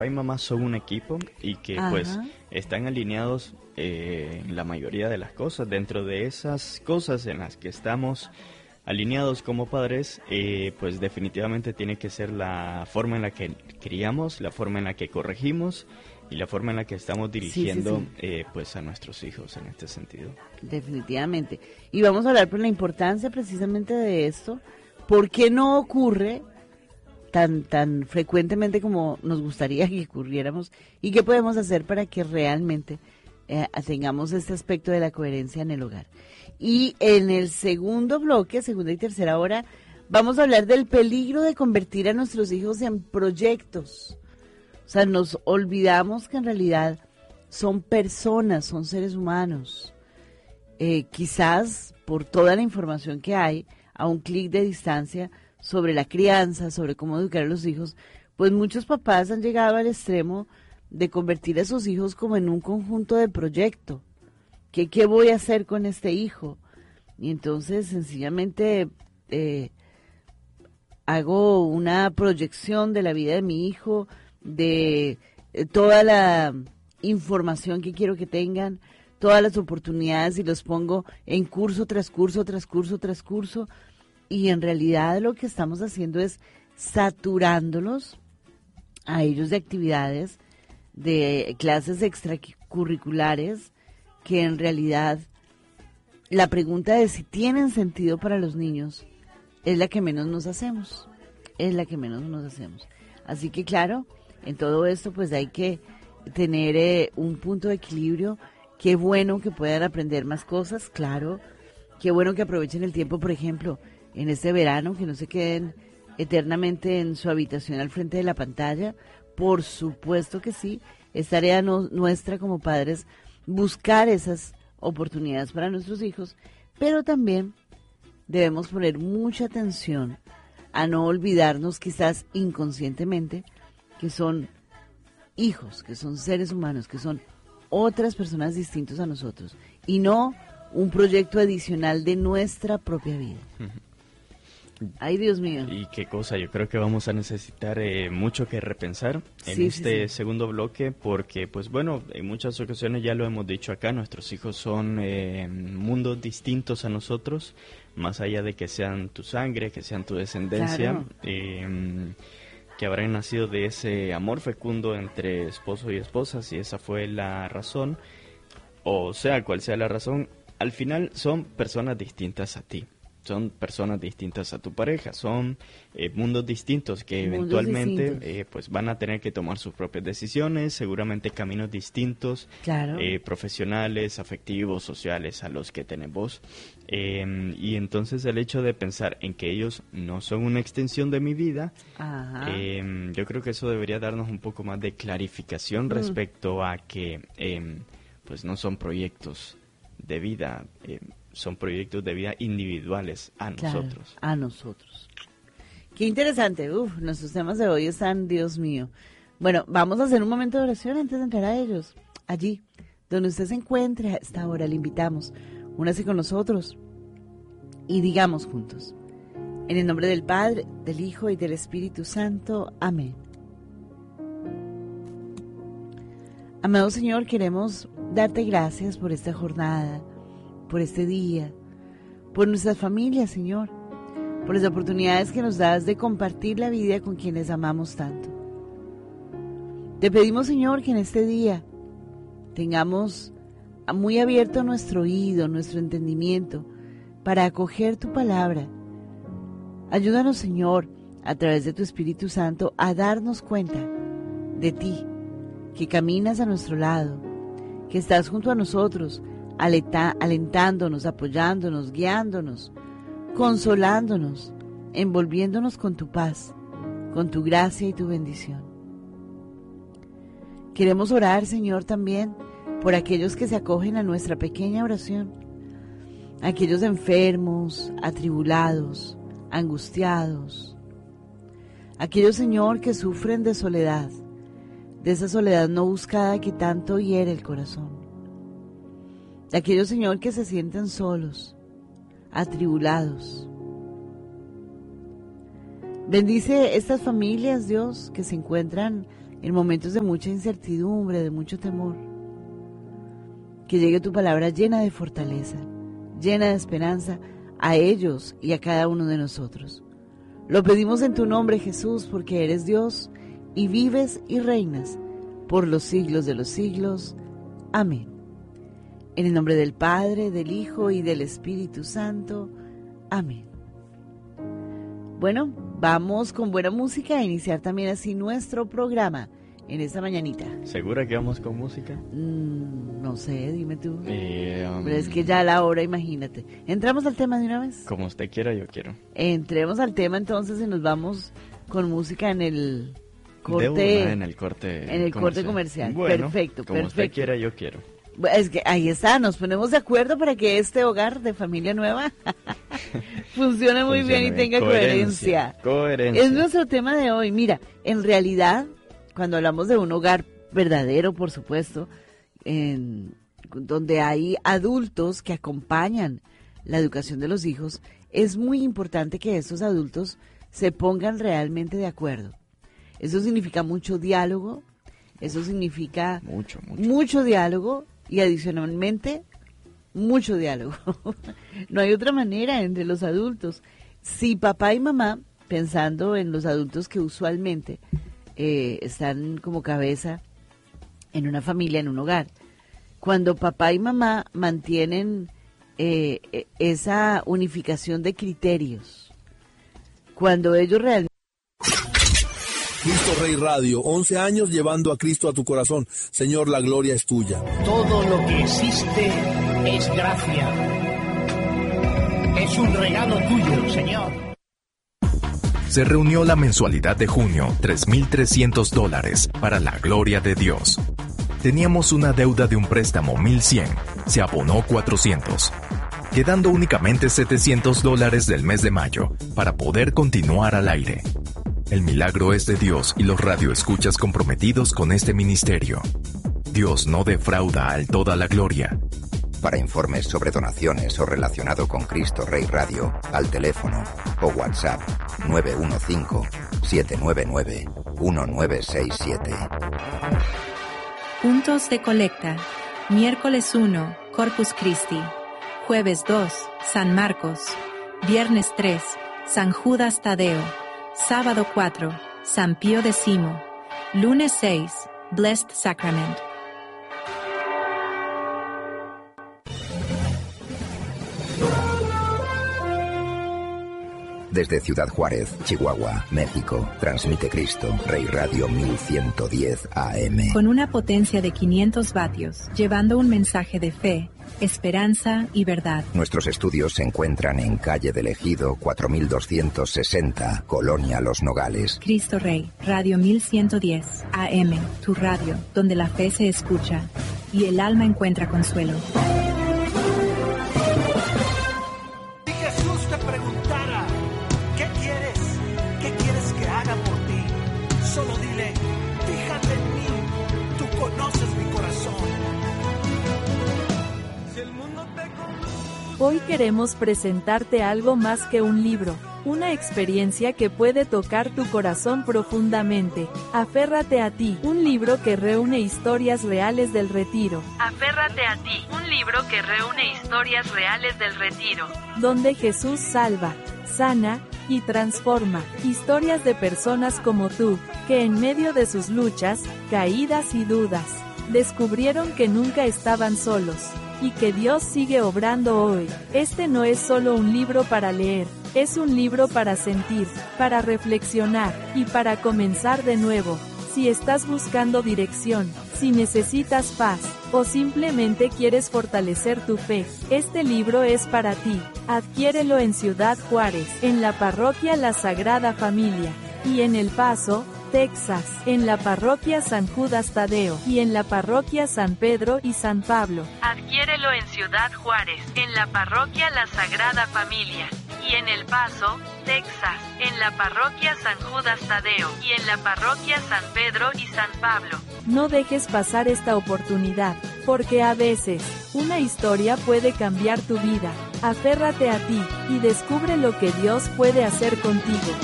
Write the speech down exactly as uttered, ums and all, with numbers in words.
y mamás son un equipo y que Ajá. pues están alineados eh, en la mayoría de las cosas. Dentro de esas cosas en las que estamos alineados como padres, eh, pues definitivamente tiene que ser la forma en la que criamos, la forma en la que corregimos y la forma en la que estamos dirigiendo sí, sí. Eh, pues a nuestros hijos en este sentido. Definitivamente. Y vamos a hablar por la importancia precisamente de esto. ¿Por qué no ocurre tan tan frecuentemente como nos gustaría que ocurriéramos? ¿Y qué podemos hacer para que realmente eh, tengamos este aspecto de la coherencia en el hogar? Y en el segundo bloque, segunda y tercera hora, vamos a hablar del peligro de convertir a nuestros hijos en proyectos. O sea, nos olvidamos que en realidad son personas, son seres humanos. Eh, quizás por toda la información que hay, a un clic de distancia, sobre la crianza, sobre cómo educar a los hijos, pues muchos papás han llegado al extremo de convertir a sus hijos como en un conjunto de proyecto. ¿Qué, qué voy a hacer con este hijo? Y entonces sencillamente eh, hago una proyección de la vida de mi hijo, de eh, toda la información que quiero que tengan, todas las oportunidades y los pongo en curso tras curso, tras curso, tras curso. Y en realidad lo que estamos haciendo es saturándolos a ellos de actividades, de clases extracurriculares, que en realidad la pregunta de si tienen sentido para los niños es la que menos nos hacemos, es la que menos nos hacemos. Así que claro, en todo esto pues hay que tener eh, un punto de equilibrio. Qué bueno que puedan aprender más cosas, claro, qué bueno que aprovechen el tiempo, por ejemplo, en este verano, que no se queden eternamente en su habitación al frente de la pantalla. Por supuesto que sí, es tarea no, nuestra como padres buscar esas oportunidades para nuestros hijos, pero también debemos poner mucha atención a no olvidarnos quizás inconscientemente que son hijos, que son seres humanos, que son otras personas distintas a nosotros y no un proyecto adicional de nuestra propia vida. Ay, Dios mío. Y qué cosa, yo creo que vamos a necesitar eh, mucho que repensar en Sí, este sí, sí. segundo bloque, porque pues bueno, en muchas ocasiones ya lo hemos dicho acá, nuestros hijos son eh, mundos distintos a nosotros, más allá de que sean tu sangre, que sean tu descendencia, Claro. eh, que habrán nacido de ese amor fecundo entre esposo y esposa, si esa fue la razón, o sea, cual sea la razón, al final son personas distintas a ti. Son personas distintas a tu pareja, son eh, mundos distintos que Mundos eventualmente distintos. eh, pues van a tener que tomar sus propias decisiones, seguramente caminos distintos, Claro. eh, profesionales, afectivos, sociales a los que tenemos. Eh, y entonces el hecho de pensar en que ellos no son una extensión de mi vida, Ajá. eh, yo creo que eso debería darnos un poco más de clarificación Mm. respecto a que eh, pues no son proyectos de vida, eh, son proyectos de vida individuales a Claro, nosotros. a nosotros. Qué interesante. Uf, nuestros temas de hoy están, Dios mío. Bueno, vamos a hacer un momento de oración antes de entrar a ellos. Allí, donde usted se encuentre a esta hora, le invitamos. Únase con nosotros y digamos juntos. En el nombre del Padre, del Hijo y del Espíritu Santo. Amén. Amado Señor, queremos darte gracias por esta jornada, por este día, por nuestras familias, Señor, por las oportunidades que nos das de compartir la vida con quienes amamos tanto. Te pedimos, Señor, que en este día tengamos muy abierto nuestro oído, nuestro entendimiento, para acoger tu palabra. Ayúdanos, Señor, a través de tu Espíritu Santo, a darnos cuenta de ti, que caminas a nuestro lado, que estás junto a nosotros, aleta, alentándonos, apoyándonos, guiándonos, consolándonos, envolviéndonos con tu paz, con tu gracia y tu bendición. Queremos orar, Señor, también por aquellos que se acogen a nuestra pequeña oración, aquellos enfermos, atribulados, angustiados, aquellos, Señor, que sufren de soledad, de esa soledad no buscada que tanto hiere el corazón, de aquellos, Señor, que se sienten solos, atribulados. Bendice estas familias, Dios, que se encuentran en momentos de mucha incertidumbre, de mucho temor. Que llegue tu palabra llena de fortaleza, llena de esperanza a ellos y a cada uno de nosotros. Lo pedimos en tu nombre, Jesús, porque eres Dios y vives y reinas por los siglos de los siglos. Amén. En el nombre del Padre, del Hijo y del Espíritu Santo. Amén. Bueno, vamos con buena música a iniciar también así nuestro programa en esta mañanita. ¿Segura que vamos con música? Mm, no sé, dime tú. Eh, um, Pero es que ya a la hora, imagínate. ¿Entramos al tema de una vez? Como usted quiera, yo quiero. Entremos al tema entonces y nos vamos con música en el corte. De una, en el corte En el comercial. corte comercial. Bueno, perfecto, como perfecto. usted quiera, yo quiero. Es que ahí está, nos ponemos de acuerdo para que este hogar de familia nueva funcione muy Funcione bien y bien. tenga coherencia. Coherencia. Coherencia. Es nuestro tema de hoy. Mira, en realidad, cuando hablamos de un hogar verdadero, por supuesto, en, donde hay adultos que acompañan la educación de los hijos, es muy importante que estos adultos se pongan realmente de acuerdo. Eso significa mucho diálogo, eso significa mucho, mucho. mucho diálogo y adicionalmente mucho diálogo. No hay otra manera entre los adultos. Si papá y mamá, pensando en los adultos que usualmente eh, están como cabeza en una familia, en un hogar, cuando papá y mamá mantienen eh, esa unificación de criterios, cuando ellos realmente... Cristo Rey Radio, once años llevando a Cristo a tu corazón. Señor, la gloria es tuya. Todo lo que existe es gracia. Es un regalo tuyo, Señor. Se reunió la mensualidad de junio, tres mil trescientos dólares, para la gloria de Dios. Teníamos una deuda de un préstamo mil cien, se abonó cuatrocientos, quedando únicamente setecientos dólares del mes de mayo para poder continuar al aire. El milagro es de Dios y los radioescuchas comprometidos con este ministerio. Dios no defrauda al toda la gloria. Para informes sobre donaciones o relacionado con Cristo Rey Radio, al teléfono o WhatsApp nueve uno cinco, siete nueve nueve, uno nueve seis siete. Puntos de colecta. Miércoles uno, Corpus Christi. Jueves dos, San Marcos. Viernes tres, San Judas Tadeo. Sábado cuatro, San Pío X. Lunes seis, Blessed Sacrament. Desde Ciudad Juárez, Chihuahua, México, transmite Cristo Rey Radio mil ciento diez A M. Con una potencia de quinientos vatios, llevando un mensaje de fe, esperanza y verdad. Nuestros estudios se encuentran en calle del Ejido cuatro mil doscientos sesenta, Colonia Los Nogales. Cristo Rey, Radio mil ciento diez A M, tu radio, donde la fe se escucha y el alma encuentra consuelo. Si Jesús te preguntara, ¿qué quieres? ¿Qué quieres que haga por ti? Solo dile, fíjate en mí, tú conoces mi corazón. Hoy queremos presentarte algo más que un libro, una experiencia que puede tocar tu corazón profundamente. Aférrate a ti, un libro que reúne historias reales del retiro. Aférrate a ti, un libro que reúne historias reales del retiro, donde Jesús salva, sana y transforma. Historias de personas como tú, que en medio de sus luchas, caídas y dudas, descubrieron que nunca estaban solos y que Dios sigue obrando hoy. Este no es solo un libro para leer, es un libro para sentir, para reflexionar y para comenzar de nuevo. Si estás buscando dirección, si necesitas paz o simplemente quieres fortalecer tu fe, este libro es para ti. Adquiérelo en Ciudad Juárez, en la parroquia La Sagrada Familia, y en El Paso, Texas, en la parroquia San Judas Tadeo y en la parroquia San Pedro y San Pablo. Adquiérelo en Ciudad Juárez, en la parroquia La Sagrada Familia, y en El Paso, Texas, en la parroquia San Judas Tadeo y en la parroquia San Pedro y San Pablo. No dejes pasar esta oportunidad, porque a veces, una historia puede cambiar tu vida. Aférrate a ti y descubre lo que Dios puede hacer contigo.